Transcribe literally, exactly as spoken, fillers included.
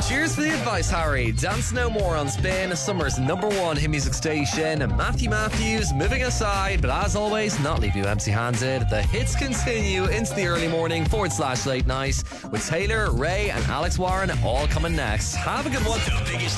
Cheers for the advice, Harry. Dance No More on Spin, summer's number one hit music station. Matthew Matthews moving aside, but as always, not leave you empty-handed. The hits continue into the early morning forward slash late night with Taylor, Ray, and Alex Warren all coming next. Have a good one. The biggest